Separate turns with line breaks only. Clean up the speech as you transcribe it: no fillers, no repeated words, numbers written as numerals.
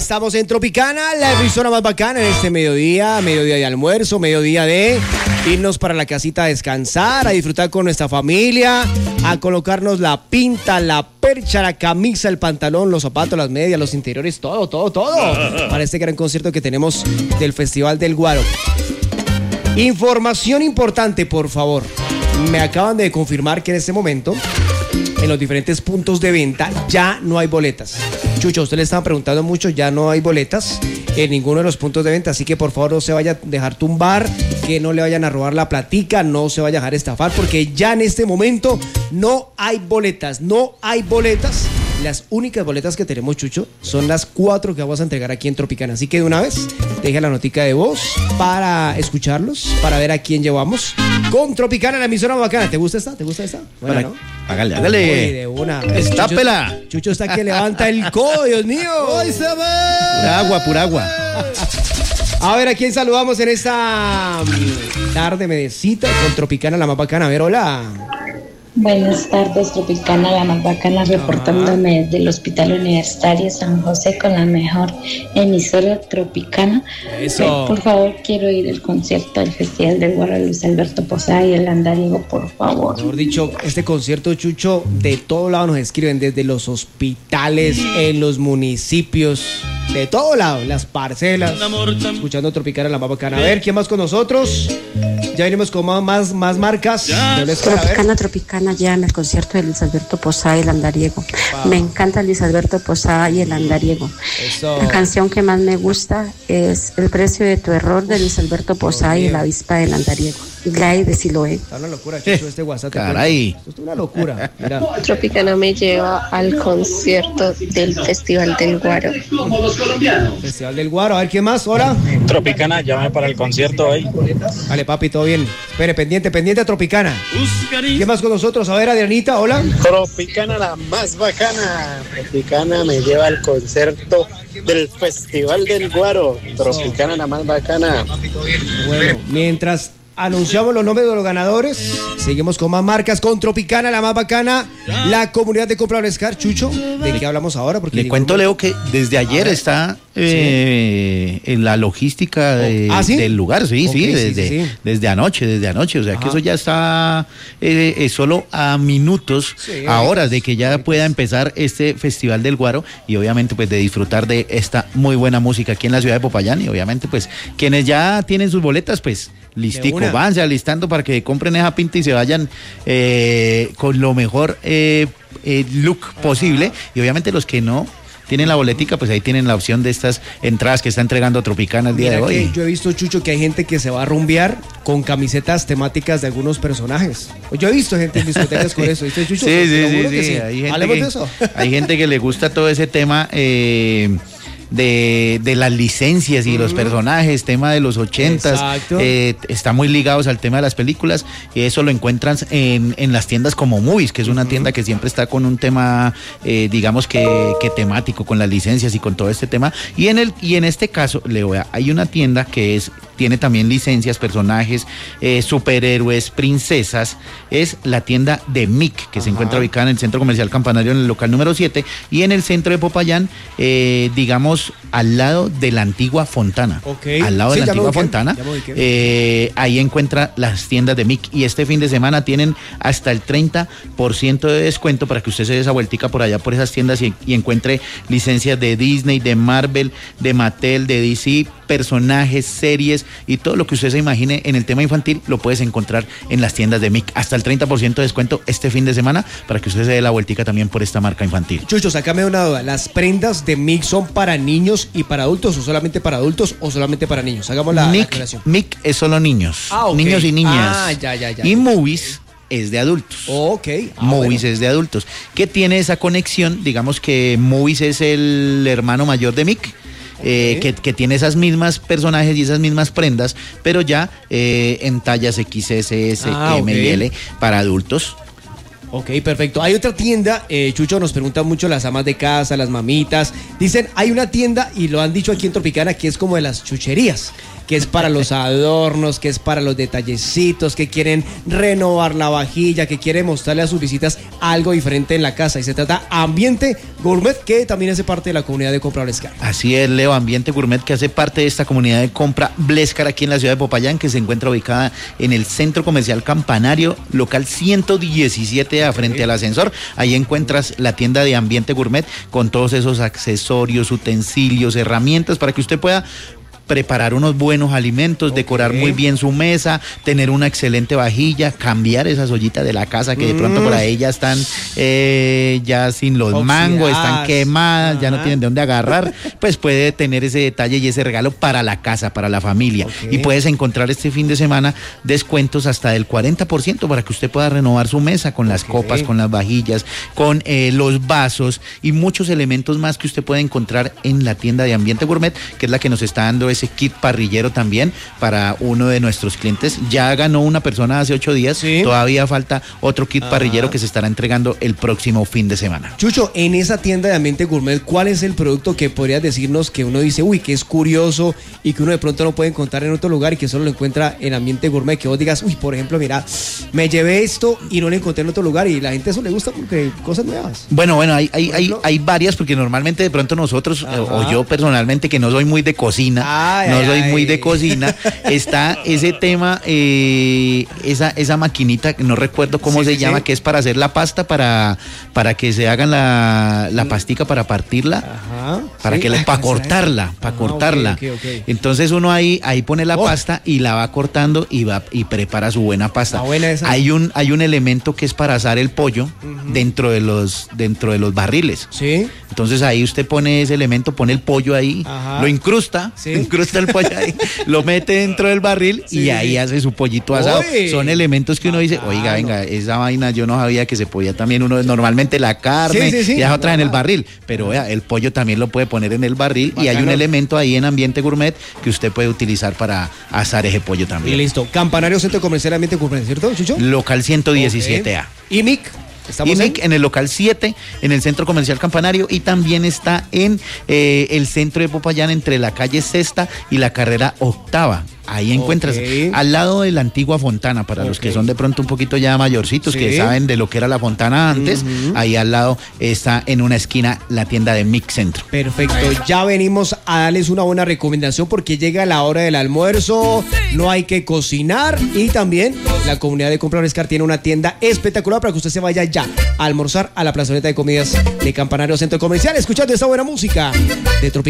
estamos en Tropicana, la emisora más bacana en este mediodía de almuerzo, mediodía de irnos para la casita a descansar, a disfrutar con nuestra familia, a colocarnos la pinta, la percha, la camisa, el pantalón, los zapatos, las medias, los interiores, todo, para este gran concierto que tenemos del Festival del Guaro. Información importante, por favor. Me acaban de confirmar que en este momento, en los diferentes puntos de venta, ya no hay boletas. Chucho, usted le estaban preguntando mucho, ya no hay boletas en ninguno de los puntos de venta, así que por favor no se vaya a dejar tumbar, que no le vayan a robar la platica, no se vaya a dejar estafar, porque ya en este momento no hay boletas. Las únicas boletas que tenemos, Chucho, son las 4 que vamos a entregar aquí en Tropicana. Así que de una vez, deja la notica de voz para escucharlos, para ver a quién llevamos. Con Tropicana, la emisora bacana. ¿Te gusta esta? Bueno, ¿no?
Hágale.
Uy, de una.
Estápela.
Chucho está que levanta el codo, Dios mío.
¡Ay, se va! Pura agua.
A ver, ¿a quién saludamos en esta tarde medecita con Tropicana, la más bacana? A ver, hola.
Buenas tardes, Tropicana, la más bacana, reportándome desde el Hospital Universitario San José con la mejor emisora Tropicana.
Eso.
Por favor, quiero ir al concierto del Festival del Guaro, Luis Alberto Posada y el Andariego, por favor.
Mejor dicho, este concierto, Chucho, de todo lado nos escriben, desde los hospitales, en los municipios, de todo lado, las parcelas, escuchando Tropicana, la más bacana. A ver, ¿quién más con nosotros? Ya venimos con más marcas.
Tropicana ya en el concierto de Luis Alberto Posada y el Andariego. Me encanta Luis Alberto Posada y el Andariego.
Eso.
La canción que más me gusta es El precio de tu error de Luis Alberto Posada y la avispa del Andariego. Glay de Siloé.
Está una locura, Chucho, este WhatsApp.
Caray.
Esto es una locura. Mira.
Tropicana me lleva al concierto del Festival del Guaro.
Festival del Guaro, a ver, ¿quién más? Hola.
Tropicana, llame para el concierto hoy.
Vale, papi, todo bien. Espere, pendiente a Tropicana. ¿Quién más con nosotros? A ver, Adrianita, hola.
Tropicana, la más bacana. Tropicana me lleva al concierto del Festival del Guaro. Tropicana, la más bacana.
Bueno, mientras anunciamos los nombres de los ganadores, seguimos con más marcas, con Tropicana, la más bacana, la comunidad de compra Brescar. Chucho, ¿de qué hablamos ahora? Porque
le cuento, Leo, que desde ayer está en la logística del lugar, sí, desde anoche, o sea que eso ya está solo a minutos, a horas de que ya pueda empezar este Festival del Guaro y obviamente pues de disfrutar de esta muy buena música aquí en la ciudad de Popayán y obviamente pues quienes ya tienen sus boletas pues listico, vanse alistando para que compren esa pinta y se vayan con lo mejor look posible y obviamente los que no tienen la boletica, pues ahí tienen la opción de estas entradas que está entregando Tropicana el día de hoy.
Yo he visto, Chucho, que hay gente que se va a rumbear con camisetas temáticas de algunos personajes. Yo he visto gente en discotecas con eso. ¿Viste, Chucho?
Sí. Hay gente que le gusta todo ese tema de las licencias y los personajes, tema de los 80s, está muy ligados al tema de las películas y eso lo encuentran en las tiendas como Movies, que es una tienda que siempre está con un tema digamos que temático, con las licencias y con todo este tema y en este caso, Leo, hay una tienda que tiene también licencias, personajes, superhéroes, princesas, es la tienda de MIC, que se encuentra ubicada en el Centro Comercial Campanario en el local número 7 y en el centro de Popayán, digamos al lado de la antigua Fontana. Al lado de la antigua Fontana, ahí encuentra las tiendas de MIC y este fin de semana tienen hasta el 30% de descuento para que usted se dé esa vueltica por allá por esas tiendas y encuentre licencias de Disney, de Marvel, de Mattel, de DC, personajes, series y todo lo que usted se imagine en el tema infantil lo puedes encontrar en las tiendas de MIC. Hasta el 30% de descuento este fin de semana para que usted se dé la vueltica también por esta marca infantil.
Chucho, sácame una duda. ¿Las prendas de MIC son para niños y para adultos o solamente para adultos o solamente para niños? Hagamos la aclaración.
MIC es solo niños. Niños y niñas.
Ya.
Y Movies es de adultos. Movies es de adultos. ¿Qué tiene esa conexión? Digamos que Movies es el hermano mayor de MIC. Que tiene esas mismas personajes y esas mismas prendas, pero ya en tallas XS, S, M y L para adultos.
Ok, perfecto. Hay otra tienda, Chucho, nos preguntan mucho las amas de casa, las mamitas. Dicen, hay una tienda, y lo han dicho aquí en Tropicana, que es como de las chucherías. que es para los adornos, que es para los detallecitos, que quieren renovar la vajilla, que quieren mostrarle a sus visitas algo diferente en la casa. Y se trata Ambiente Gourmet, que también hace parte de la comunidad de compra Blescar.
Así es, Leo, Ambiente Gourmet, que hace parte de esta comunidad de compra Blescar aquí en la ciudad de Popayán, que se encuentra ubicada en el Centro Comercial Campanario, local 117A, frente al ascensor. Ahí encuentras la tienda de Ambiente Gourmet con todos esos accesorios, utensilios, herramientas para que usted pueda preparar unos buenos alimentos, decorar muy bien su mesa, tener una excelente vajilla, cambiar esas ollitas de la casa que de pronto por ahí ya están ya sin los mangos, están quemadas, ya no tienen de dónde agarrar, pues puede tener ese detalle y ese regalo para la casa, para la familia. Y puedes encontrar este fin de semana descuentos hasta del 40% para que usted pueda renovar su mesa con las copas, con las vajillas, con los vasos y muchos elementos más que usted puede encontrar en la tienda de Ambiente Gourmet, que es la que nos está dando ese kit parrillero también para uno de nuestros clientes. Ya ganó una persona hace 8 días, todavía falta otro kit parrillero que se estará entregando el próximo fin de semana.
Chucho, en esa tienda de Ambiente Gourmet, ¿cuál es el producto que podrías decirnos que uno dice, uy, que es curioso y que uno de pronto no puede encontrar en otro lugar y que solo lo encuentra en Ambiente Gourmet? Que vos digas, uy, por ejemplo, mira, me llevé esto y no lo encontré en otro lugar, y la gente eso le gusta porque cosas nuevas.
Bueno, hay varias, porque normalmente de pronto nosotros, o yo personalmente, que no soy muy de cocina, está ese tema, esa maquinita, que no recuerdo cómo se llama, que es para hacer la pasta, para que se hagan la pastica para partirla, para cortarla. Okay. Entonces uno ahí pone la pasta y la va cortando y prepara su buena pasta. Hay un elemento que es para asar el pollo dentro de los barriles.
Sí.
Entonces ahí usted pone ese elemento, pone el pollo ahí, lo incrusta el pollo ahí, lo mete dentro del barril y ahí hace su pollito asado. Son elementos que uno dice, oiga, venga, esa vaina yo no sabía que se podía también uno, normalmente la carne y las otras en el barril, pero vea, el pollo también lo puede poner en el barril. Bacano. Y hay un elemento ahí en Ambiente Gourmet que usted puede utilizar para asar ese pollo también.
Y listo, Campanario Centro Comercial Ambiente Gourmet, ¿cierto, Chucho?
Local 117A.
¿Y Mic?
IMIC en el local 7, en el Centro Comercial Campanario, y también está en el centro de Popayán, entre la calle Sexta y la carrera Octava. Ahí encuentras, al lado de la antigua Fontana, para los que son de pronto un poquito ya mayorcitos, que saben de lo que era la Fontana antes, ahí al lado está en una esquina la tienda de Mic Centro.
Perfecto, ya venimos a darles una buena recomendación porque llega la hora del almuerzo, no hay que cocinar, y también la comunidad de compra Blescar tiene una tienda espectacular para que usted se vaya ya a almorzar a la plazoleta de comidas de Campanario Centro Comercial, escuchando esta buena música de Tropical.